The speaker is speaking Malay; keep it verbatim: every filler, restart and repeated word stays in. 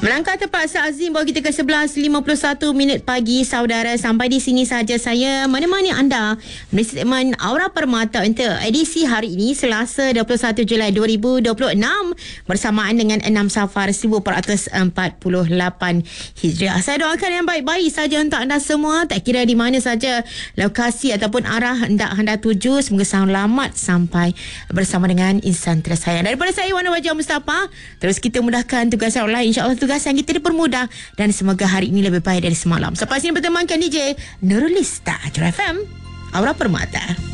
Melangkah tepat seazim bawa kita ke sebelas lima puluh satu minit pagi, saudara. Sampai di sini saja saya menemani anda di segmen Aura Permata untuk edisi hari ini, Selasa dua puluh satu Julai dua ribu dua puluh enam, bersamaan dengan enam Safar seribu empat ratus empat puluh lapan Hijriah. Saya doakan yang baik-baik saja untuk anda semua, tak kira di mana saja lokasi ataupun arah hendak anda tuju. Semoga selamat sampai bersama dengan insan tersayang. Daripada saya, Wana Wajah Mustafa, terus kita mudahkan tugas orang lain. InsyaAllah tugas yang kita dipermudah dan semoga hari ini lebih baik dari semalam. Selepas ini bertemankan D J Nurulista, Acura F M, Aura Permata.